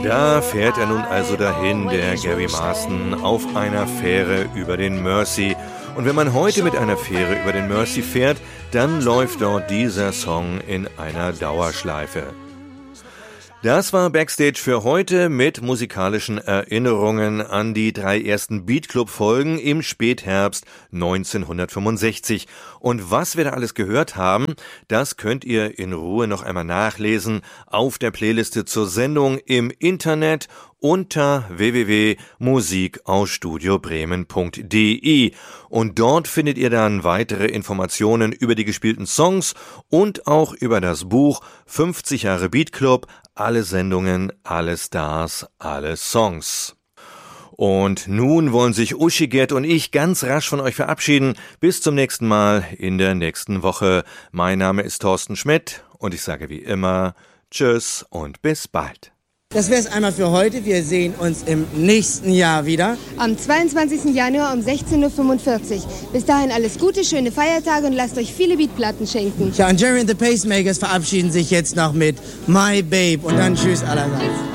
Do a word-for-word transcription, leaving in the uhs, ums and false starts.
Da fährt er nun also dahin, der Gary Marston, auf einer Fähre über den Mersey. Und wenn man heute mit einer Fähre über den Mersey fährt, dann läuft dort dieser Song in einer Dauerschleife. Das war Backstage für heute mit musikalischen Erinnerungen an die drei ersten Beat Club Folgen im Spätherbst neunzehnhundertfünfundsechzig. Und was wir da alles gehört haben, das könnt ihr in Ruhe noch einmal nachlesen auf der Playliste zur Sendung im Internet unter w w w punkt musik aus studio bremen punkt d e. Und dort findet ihr dann weitere Informationen über die gespielten Songs und auch über das Buch fünfzig Jahre Beat Club, alle Sendungen, alle Stars, alle Songs. Und nun wollen sich Uschi, Gerd und ich ganz rasch von euch verabschieden. Bis zum nächsten Mal in der nächsten Woche. Mein Name ist Thorsten Schmidt und ich sage wie immer Tschüss und bis bald. Das wäre es einmal für heute. Wir sehen uns im nächsten Jahr wieder. Am zweiundzwanzigsten Januar um sechzehn Uhr fünfundvierzig. Bis dahin alles Gute, schöne Feiertage und lasst euch viele Beatplatten schenken. Ja, und Jerry and the Pacemakers verabschieden sich jetzt noch mit My Babe und dann tschüss allerseits.